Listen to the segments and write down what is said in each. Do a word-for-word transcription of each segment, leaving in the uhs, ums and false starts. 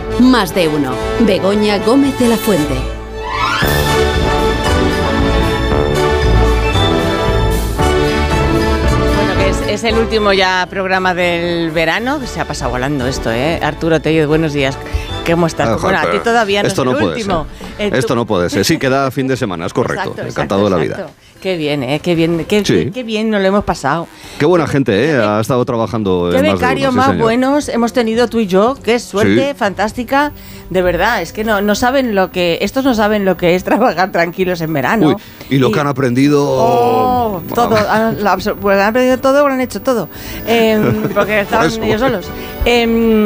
Más de uno. Begoña Gómez de la Fuente. Es el último ya programa del verano. Se ha pasado volando esto, ¿eh? Arturo Tellez, buenos días. ¿Cómo estás? Ah, bueno, a ti todavía no esto es el no puede último. Ser. Esto no puede ser. Sí, queda fin de semana, es correcto. Exacto, Encantado exacto, de la exacto. vida. Qué bien, ¿eh? Qué bien, qué, Sí. qué, qué bien nos lo hemos pasado. Qué buena gente, ¿eh? Ha estado trabajando Qué en más de becarios uno, sí, más señor. buenos hemos tenido tú y yo. Qué suerte, Sí. fantástica. De verdad, es que no, no saben lo que... Estos no saben lo que es trabajar tranquilos en verano. Uy, y lo que han aprendido... Oh, todo, han, lo absor- pues han aprendido todo o lo han hecho todo. Eh, porque estaban eso. ellos solos. Eh,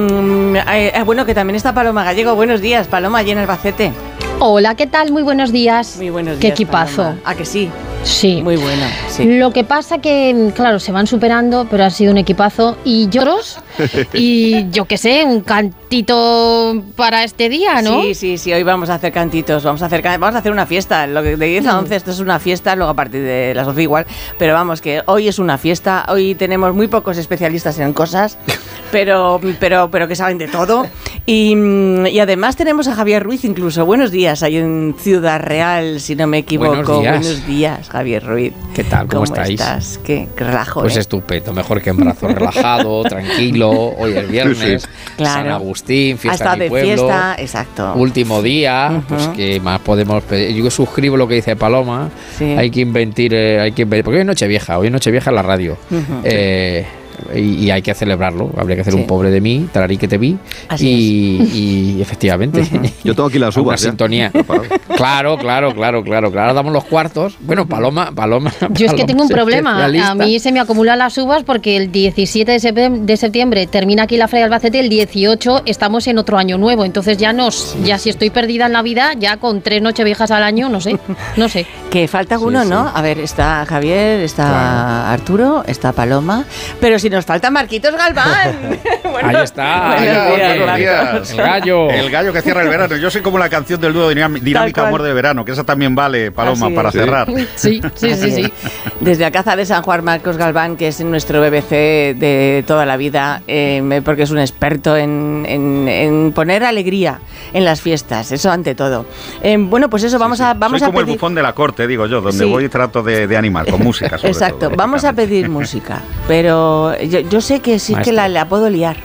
eh, bueno, que también está Paloma Gallego. Buenos días, Paloma, allí en Albacete. Hola, ¿qué tal? Muy buenos días. Muy buenos Qué días. equipazo. Paloma. ¿A que sí? Sí. Muy bueno, sí. Lo que pasa que, claro, se van superando, pero ha sido un equipazo. Y lloros, y yo qué sé, un cantito para este día, ¿no? Sí, sí, sí, hoy vamos a hacer cantitos, vamos a hacer, can- vamos a hacer una fiesta, lo que de diez a once esto es una fiesta, luego a partir de las doce igual, pero vamos, que hoy es una fiesta, hoy tenemos muy pocos especialistas en cosas, pero, pero, pero que saben de todo, y, y además tenemos a Javier Ruiz incluso, buenos días, ahí en Ciudad Real, si no me equivoco. Buenos días. Buenos días, Javier Ruiz. ¿Qué tal? ¿Cómo, estáis? estás? ¿Qué, qué relajo, Pues eh? estupendo, mejor que en brazo relajado, tranquilo. Hoy es viernes, Sí, sí. Claro. San Agustín, Ha fiesta estado de mi de pueblo. fiesta, exacto. Último día, Ujú. pues que más podemos pedir. Yo suscribo lo que dice Paloma. Sí. Hay que inventir, eh, hay que inventir, porque hoy es Nochevieja, hoy es Nochevieja en la radio. Ujú. Eh, y, y hay que celebrarlo. Habría que hacer Sí. un pobre de mí, tararí que te vi. Así y, y efectivamente. Yo tengo aquí las Una uvas, ya. sintonía. Preparado. Claro, claro, claro, claro, claro. Ahora damos los cuartos. Bueno, Paloma, Paloma. Yo es que Paloma tengo un es problema. especialista. A mí se me acumulan las uvas porque el diecisiete de septiembre, de septiembre termina aquí la Feria de Albacete, el dieciocho estamos en otro año nuevo. Entonces ya no, ya si estoy perdida en la vida, ya con tres nocheviejas al año, no sé, no sé. Que falta uno, Sí, ¿no? sí. A ver, está Javier, está Claro. Arturo, está Paloma, pero si nos falta Marquitos Galván. Bueno, Ahí está. buenos Ahí días, está, buenos Marcos. días. El gallo. El gallo que cierra el verano. Yo soy como la canción del dúo Dinam- Dinámica cual. Amor de Verano, que esa también vale, Paloma, Así para es. cerrar. Sí, sí, sí, sí. Desde Alcázar de San Juan, Marcos Galván, que es nuestro B B C de toda la vida, eh, porque es un experto en, en- en poner alegría en las fiestas, eso ante todo. Eh, bueno, pues eso, vamos Sí, sí. a vamos soy a como el pedir... bufón de la corte, digo yo, donde Sí. voy y trato de, de animar, con música sobre Exacto, todo, vamos a lógicamente. pedir música, pero yo, yo sé que sí Maestro. que la, la puedo liar.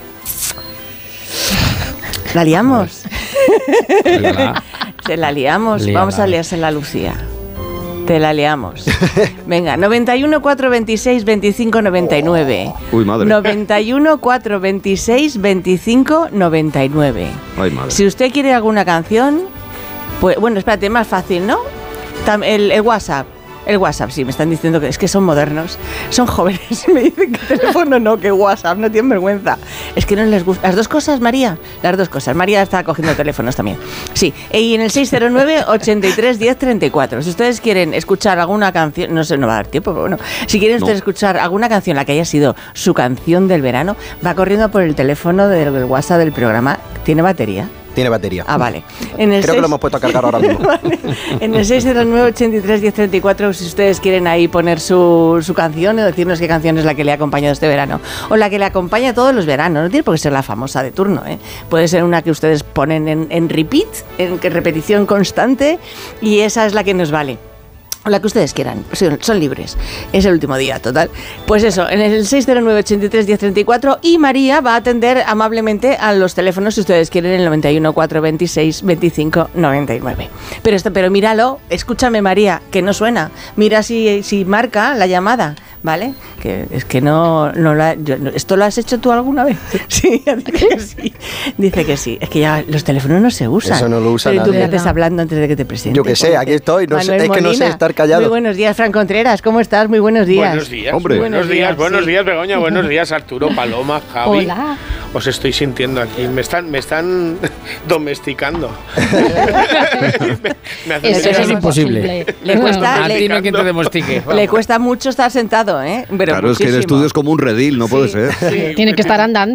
¿La liamos? Oiga, Se la liamos, Líala. vamos a liársela a Lucía. Te la liamos. Venga, noventa y uno, cuatrocientos veintiséis, veinticinco, noventa y nueve. Uy, madre. noventa y uno, cuatrocientos veintiséis, veinticinco, noventa y nueve. Ay, madre. Si usted quiere alguna canción, pues bueno, espérate, más fácil, ¿no? Tam- El, el WhatsApp. El WhatsApp, sí, me están diciendo que es que son modernos, son jóvenes. Me dicen que teléfono no, que WhatsApp, no tienen vergüenza. Es que no les gusta. Las dos cosas, María, las dos cosas. María está cogiendo teléfonos también. Sí, y en el seis cero nueve, ochenta y tres, diez, treinta y cuatro. Si ustedes quieren escuchar alguna canción, no sé, no va a dar tiempo, pero bueno. Si quieren No. ustedes escuchar alguna canción, la que haya sido su canción del verano, va corriendo por el teléfono del, del WhatsApp del programa. ¿Tiene batería? Tiene batería. Ah, vale. En el Creo que seis- lo hemos puesto a cargar ahora mismo. Vale. En el seis cero nueve, ochenta y tres, diez, treinta y cuatro, si ustedes quieren ahí poner su, su canción y decirnos qué canción es la que le ha acompañado este verano. O la que le acompaña todos los veranos. No tiene por qué ser la famosa de turno, ¿eh? Puede ser una que ustedes ponen en, en repeat, en que- repetición constante, y esa es la que nos vale. O la que ustedes quieran, son, son libres. Es el último día, total. Pues eso, en el seis cero nueve, ochenta y tres, diez, treinta y cuatro, y María va a atender amablemente a los teléfonos, si ustedes quieren, el noventa y uno, cuatrocientos veintiséis, veinticinco, noventa y nueve. Pero, esto, pero míralo, escúchame, María, que no suena. Mira si, si marca la llamada, ¿vale? Que es que no, no la... yo- no- ¿Esto lo has hecho tú alguna vez? Sí, dice que sí. Dice que sí. Es que ya los teléfonos no se usan. Eso no lo usa Pero tú nadie. me haces hablando antes de que te presente. Yo que sé, aquí estoy, no sé- Manuel es que no sé Molina. estar callado. Muy buenos días, Fran Contreras, ¿cómo estás? Muy buenos días. Buenos días, Hombre. buenos días, buenos sí. días, Begoña, buenos días, Arturo, Paloma, Javi. Hola. Os estoy sintiendo aquí, me están, me están domesticando. me, me hacen Eso sentir- es imposible. Le cuesta, A le- ti no hay quien te demostique. Le cuesta mucho estar sentado, ¿eh? Pero Claro, es que el muchísimo. estudio es como un redil, no puede ser. Tiene que estar andando.